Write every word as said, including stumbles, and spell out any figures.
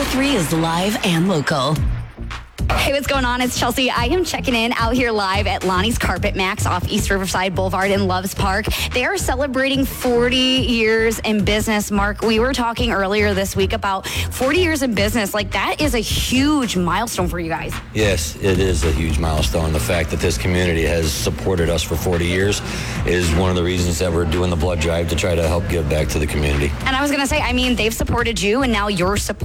three is live and local. Hey, what's going on? It's Chelsea. I am checking in out here live at Lonnie's Carpet Max off East Riverside Boulevard in Loves Park. They are celebrating forty years in business. Mark, we were talking earlier this week about forty years in business. Like, that is a huge milestone for you guys. Yes, it is a huge milestone. The fact that this community has supported us for forty years is one of the reasons that we're doing the blood drive to try to help give back to the community. And I was going to say, I mean, they've supported you, and now you're supporting